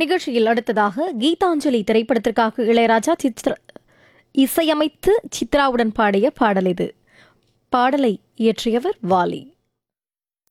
நிகழ்ச்சியில் அடுத்ததாக கீதாஞ்சலி திரைப்படத்திற்காக இளையராஜா இசையமைத்து சித்ராவுடன் பாடிய பாடல் இது. பாடலை இயற்றியவர் வாலி.